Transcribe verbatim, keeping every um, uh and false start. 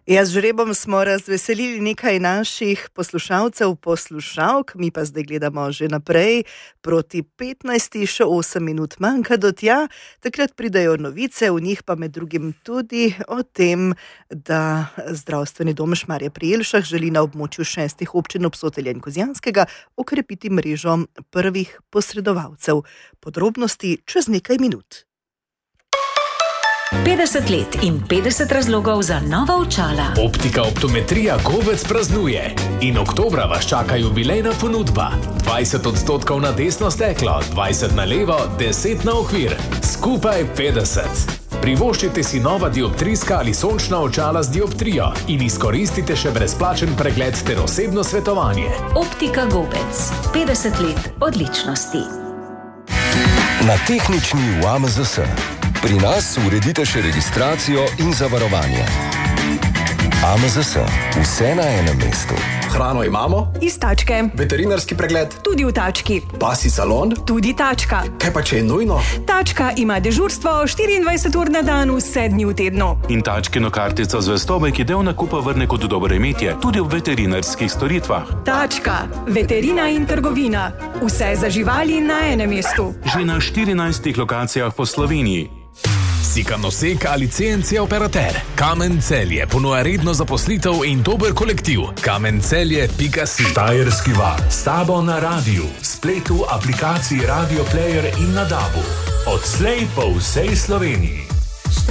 Ja, z žrebom smo razveselili nekaj naših poslušalcev, poslušalk, mi pa zdaj gledamo že naprej, proti petnajsti, še osem minut manjka do tja, takrat pridajo novice, v njih pa med drugim tudi o tem, da zdravstveni dom Šmarje pri Jelšah želi na območju šestih občin Obsotelja in Kozjanskega okrepiti mrežo prvih posredovalcev. Podrobnosti čez nekaj minut. petdeset let in petdeset razlogov za nova očala. Optika Optometrija Gobec praznuje in oktobra vas čaka jubilejna ponudba. dvajset odstotkov na desno steklo, dvajset na levo, deset na okvir. Skupaj petdeset. Privoščite si nova dioptrijska ali sončna očala z dioptrijo in izkoristite še brezplačen pregled ter osebno svetovanje. Optika Gobec. petdeset let odličnosti. Na tehnični v A M Z S. Pri nas uredite še registracijo in zavarovanje. A M Z S. Vse na enem mestu. Hrano imamo? Iz tačke. Veterinarski pregled? Tudi v tački. Pasji salon? Tudi tačka. Kaj pa, če je nujno? Tačka ima dežurstvo štiriindvajset ur na dan, vse dni v tednu. In tačkino kartico zvestobe, ki del nakupa vrne kot dobro imetje, tudi v veterinarskih storitvah. Tačka. Veterina in trgovina. Vse za živali na enem mestu. Že na štirinajstih lokacijah po Sloveniji. Si kanosek ali C N C operater? Kamen Celje ponuja redno zaposlitev in dober kolektiv. kamencelje pika si. Štajerski val. S tabo na radiju, spletu, aplikaciji Radio Player in na dabu. Odslej po vsej Sloveniji.